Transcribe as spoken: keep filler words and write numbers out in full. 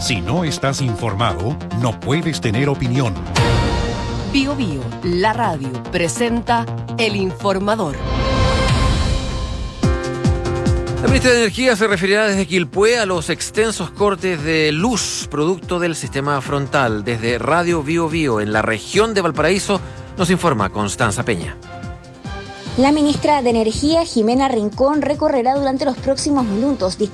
Si no estás informado, no puedes tener opinión. Bio Bio, la radio, presenta El Informador. La ministra de Energía se referirá desde Quilpué a los extensos cortes de luz producto del sistema frontal. Desde Radio Bio Bio, en la región de Valparaíso, nos informa Constanza Peña. La ministra de Energía, Jimena Rincón, recorrerá durante los próximos minutos